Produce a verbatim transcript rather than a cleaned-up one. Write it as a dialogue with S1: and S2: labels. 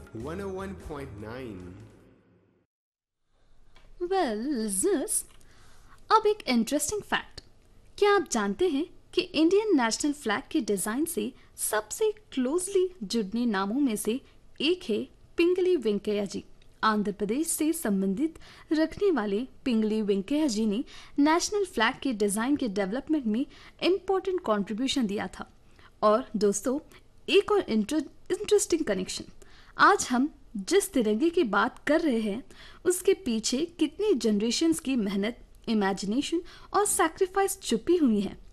S1: one oh one point nine.
S2: Well listeners, अब एक interesting fact. क्या आप जानते हैं कि इंडियन नेशनल फ्लैग के डिज़ाइन से सबसे क्लोजली जुड़ने नामों में से एक है पिंगली वेंकैया जी। आंध्र प्रदेश से संबंधित रखने वाले पिंगली वेंकैया जी ने नेशनल फ्लैग के डिज़ाइन के डेवलपमेंट में इम्पोर्टेंट कंट्रीब्यूशन दिया था। और दोस्तों, एक और इंटरेस्टिंग कनेक्शन, आज हम जिस तिरंगे की बात कर रहे हैं उसके पीछे कितनी जनरेशन्स की मेहनत, इमेजिनेशन और सैक्रिफाइस छुपी हुई है,